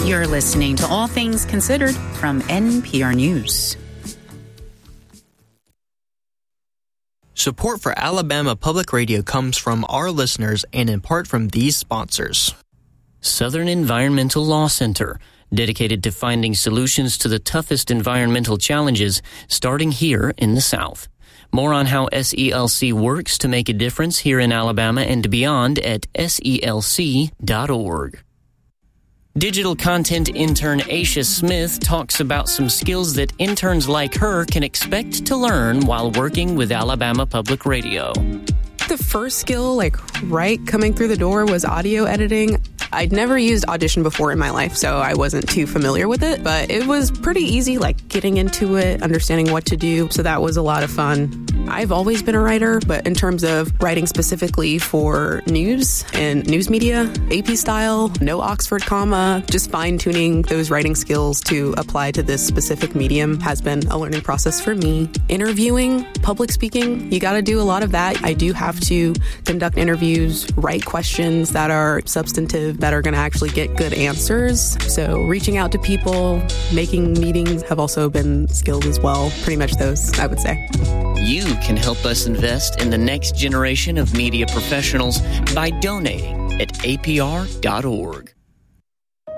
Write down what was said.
You're listening to All Things Considered from NPR News. Support for Alabama Public Radio comes from our listeners and in part from these sponsors. Southern Environmental Law Center, dedicated to finding solutions to the toughest environmental challenges, starting here in the South. More on how SELC works to make a difference here in Alabama and beyond at SELC.org. Digital content intern Aisha Smith talks about some skills that interns like her can expect to learn while working with Alabama Public Radio. The first skill, right coming through the door, was audio editing. I'd never used Audition before in my life, so I wasn't too familiar with it, but it was pretty easy, getting into it, understanding what to do, so that was a lot of fun. I've always been a writer, but in terms of writing specifically for news and news media, AP style, no Oxford comma, just fine-tuning those writing skills to apply to this specific medium has been a learning process for me. Interviewing, public speaking, you got to do a lot of that. I do have to conduct interviews, write questions that are substantive, that are going to actually get good answers. So reaching out to people, making meetings have also been skills as well. Pretty much those, I would say. You can help us invest in the next generation of media professionals by donating at apr.org.